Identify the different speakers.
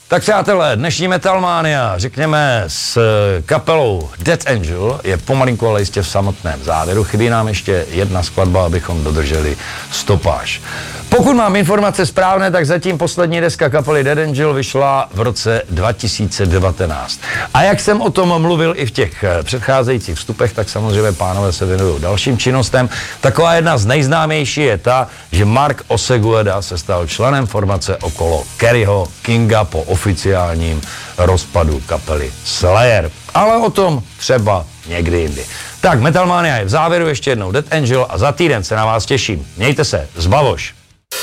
Speaker 1: Tak přátelé, dnešní Metalmania, řekněme s kapelou Death Angel, je pomalinku, ale jistě v samotném závěru. Chybí nám ještě jedna skladba, abychom dodrželi stopáž. Pokud mám informace správné, tak zatím poslední deska kapely Death Angel vyšla v roce 2019. A jak jsem o tom mluvil i v těch předcházejících vstupech, tak samozřejmě pánové se věnují dalším činnostem. Taková jedna z nejznámější je ta, že Mark Osegueda se stal členem formace okolo Kerryho Kinga po oficiálním rozpadu kapely Slayer. Ale o tom třeba někdy jindy. Tak, Metalmania je v závěru, ještě jednou Death Angel a za týden se na vás těším. Mějte se, zbavoš.